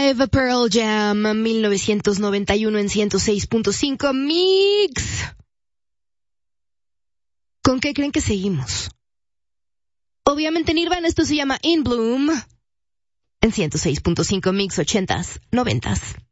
Alive, Pearl Jam, 1991 en 106.5 Mix. ¿Con qué creen que seguimos? Obviamente Nirvana, esto se llama In Bloom, en 106.5 Mix, 80s, 90s.